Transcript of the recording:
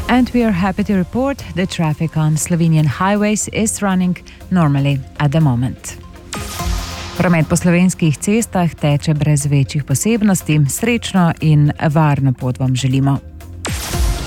And we are happy to report the traffic on Slovenian highways is running normally at the moment. Promet po slovenskih cestah teče brez večjih posebnosti. Srečno in varno pot vam želimo.